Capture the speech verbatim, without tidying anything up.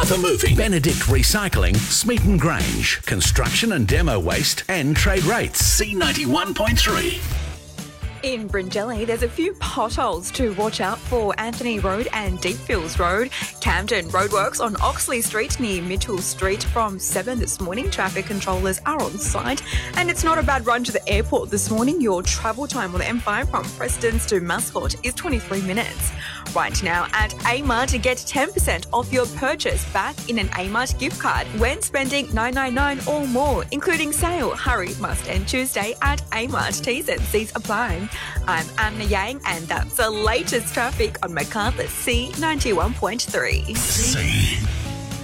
The Movie, Benedict Recycling, Smeaton Grange, Construction and Demo Waste, and Trade Rates. C ninety-one point three. In Bringelly, there's a few potholes to watch out for. Anthony Road and Deepfields Road. Camden roadworks on Oxley Street near Mitchell Street from seven this morning. Traffic controllers are on site. And it's not a bad run to the airport this morning. Your travel time on the M five from Prestons to Mascot is twenty-three minutes. Right now at Amart, get ten percent off your purchase back in an Amart gift card when spending nine ninety-nine or more, including sale. Hurry must end Tuesday at Amart. T's and C's apply. I'm Amna Yang, and that's the latest traffic on Macarthur C ninety-one point three. C